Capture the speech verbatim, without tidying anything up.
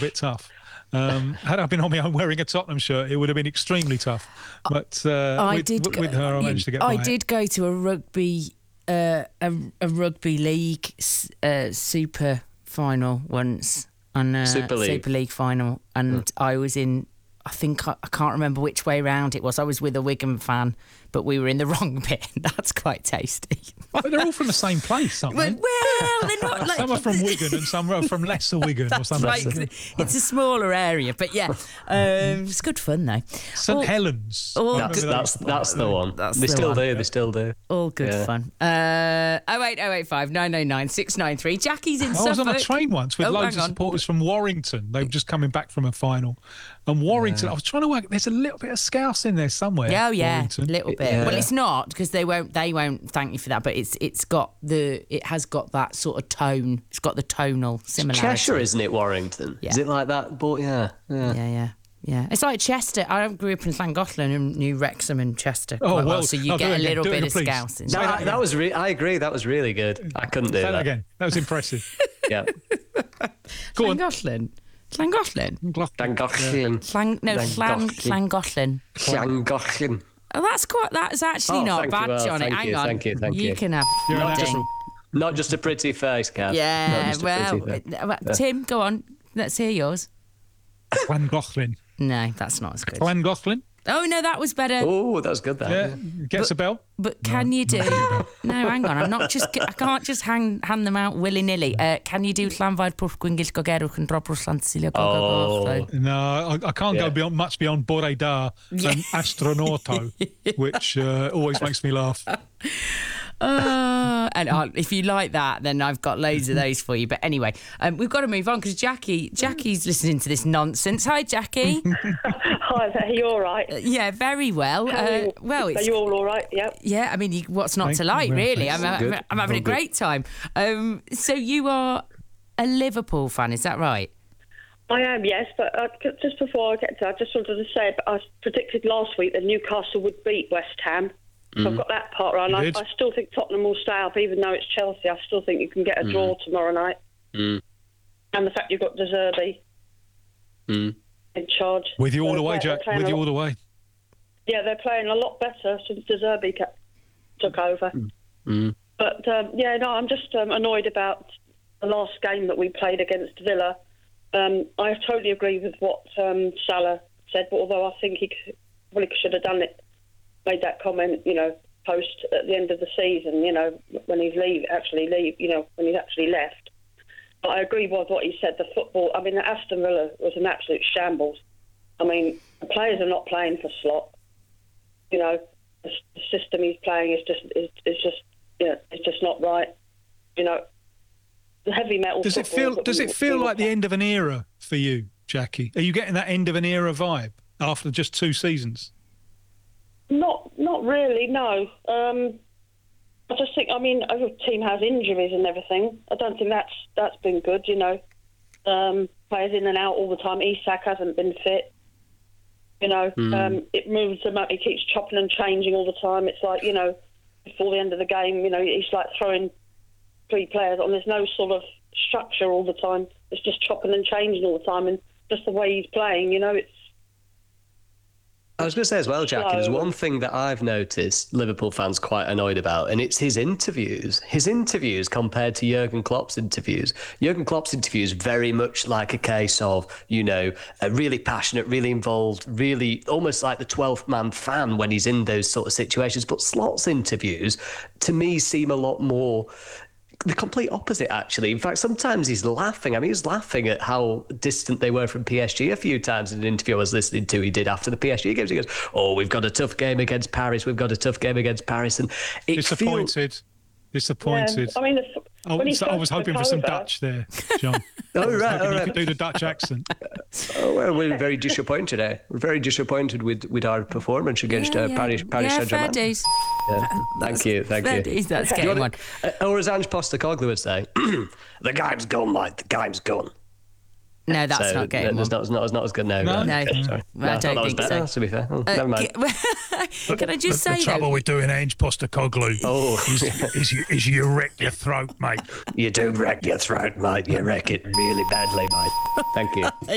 bit tough. Um, had I been on my own wearing a Tottenham shirt, it would have been extremely tough. But uh, I with, did with, go, with her, I managed to get by I it. did go to a rugby, uh, a, a rugby league uh, super final once. On a Super League. Super League final. And Mm. I was in... I think I, I can't remember which way round it was. I was with a Wigan fan, but we were in the wrong bit. That's quite tasty. But they're all from the same place, aren't they? Well, well, they're not like... Some are from Wigan and some are from Lesser Wigan or That's something. right. It's a smaller area, but yeah, um, it's good fun though. Saint All- Helens. all I That's remember that's that. that's the one. That's they the still one. do. They still do. All good Yeah. fun. Uh, oh eight oh eight five nine nine nine six nine three. Jackie's in I Suffolk. was on a train once with Oh, loads hang of on. supporters from Warrington. They were just coming back from a final. And Warrington, I was trying to work, there's a little bit of Scouse in there somewhere. Yeah, oh, yeah, a Warrington. little bit. Yeah. Well, it's not because they won't. They won't thank you for that. But it's it's got the it has got that sort of tone. It's got the tonal similarity. Cheshire, isn't it? Warrington. Yeah. Is it like that? But yeah, yeah. Yeah, yeah, yeah. It's like Chester. I grew up in Llangollen and knew Wrexham and Chester. Oh, quite well, so you oh, do get it a again, little do it bit again, of please. Scouse in Say there. that That, again. that was. Re- I agree. That was really good. I couldn't do Say that that. again. That was impressive. Yeah. Go on. Llangollen. Llangollen. Llangollen. Llang, no, Llang, Llangollen. Llangollen. Llangollen. Oh, that's quite. That's actually Oh, not thank bad, you, well, Johnny. thank Hang you, on. thank you, thank you. can have. You're an your ding. natural. Not just a pretty face, Kath. Not Yeah. just a Well, pretty face. uh, Tim, go on. Let's hear yours. Llangollen. No, that's not as good. Llangollen. Oh no, that was better. Oh, that's good. That. Yeah. Gets a bell. But can you do? No, hang on. I'm not just. I can't just hang hand them out willy nilly. Uh, can you do Llanfair Pwll Gwyngyll Gogerwch and Robert Llansilio Oh. Gogerwch? No, I, I can't Yeah. go beyond much beyond Bore Da and Astronauto, which uh, always makes me laugh. Uh, and uh, if you like that, then I've got loads of those for you. But anyway, um, we've got to move on because Jackie, Jackie's listening to this nonsense. Hi, Jackie. Hi there, you all right? Uh, yeah, very well. How are Uh, you? well, Are it's you all all right? Yep. yeah. I mean, you, what's not Thank to you like, very really? much. I'm, Good. I'm, I'm having a All good. great time. Um, so you are a Liverpool fan, is that right? I am, yes, but uh, just before I get to that, I just wanted to say, I predicted last week that Newcastle would beat West Ham. So I've got that part right. You I, did. I still think Tottenham will stay up, even though it's Chelsea. I still think you can get a draw tomorrow night. Mm. And the fact you've got De Zerbi Mm. in charge. With you all They're the way, play- they're Jack. playing With a you lot- all the way. Yeah, they're playing a lot better since De Zerbi ca- took over. Mm. But, um, yeah, no, I'm just um, annoyed about the last game that we played against Villa. Um, I totally agree with what um, Salah said, but although I think he c- probably should have done it, made that comment, you know, post at the end of the season, you know, when he's leave, actually leave, you know, when he's actually left. But I agree with what he said. The football, I mean, the Aston Villa was an absolute shambles. I mean, the players are not playing for slot. You know, the, the system he's playing is just is, is just you know, it's just not right. You know, the heavy metal. Does it football feel? that Does we- it feel we- like the end of an era for you, Jackie? Are you getting that end of an era vibe after just two seasons? Not, not really. No. Um, I just think. I mean, our team has injuries and everything. I don't think that's that's been good. You know, um, players in and out all the time. Isak hasn't been fit. You know, um, it moves him up. He keeps chopping and changing all the time. It's like, you know, before the end of the game, you know, he's like throwing three players on. There's no sort of structure all the time. It's just chopping and changing all the time, and just the way he's playing. You know, it's. I was going to say as well, Jackie, there's So- one thing that I've noticed Liverpool fans quite annoyed about, and it's his interviews. His interviews compared to Jurgen Klopp's interviews. Jurgen Klopp's interviews very much like a case of, you know, a really passionate, really involved, really almost like the twelfth man fan when he's in those sort of situations. But Slot's interviews, to me, seem a lot more the complete opposite, actually. In fact, sometimes he's laughing. I mean, he's laughing at how distant they were from P S G a few times in an interview I was listening to he did after the P S G games. He goes, oh, we've got a tough game against Paris. We've got a tough game against Paris. And it feels... Disappointed. Disappointed. Yeah, I mean, the, Oh, when he so I first was hoping took for some over- Dutch there, John. Oh, I was right, hoping all you right. could do the Dutch accent. Oh, well, we're very disappointed, eh? We're very disappointed with, with our performance against uh, Paris, Paris yeah, fair Saint-Germain. dues. Yeah. Thank you, thank Fair you. dues, that's Do you getting one. wanna- uh, Or as Ange Postecoglou would say, the game's gone, mate. The game's gone. No, that's so, not getting no, it's one. not, it's not, it's not as good now. No? right? No. Okay, sorry. Well, I No, thought don't that was think better, so. to be fair. Oh, Uh, never mind. ca- Can I just The say, trouble though, with doing Ange Postecoglou Oh. is, is, you, is you wreck your throat, mate. You do wreck your throat, mate. You wreck it really badly, mate. Thank you.